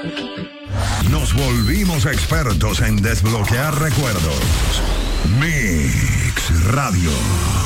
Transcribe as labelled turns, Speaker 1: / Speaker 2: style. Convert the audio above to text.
Speaker 1: Nos volvimos expertos en desbloquear recuerdos. Mix Radio.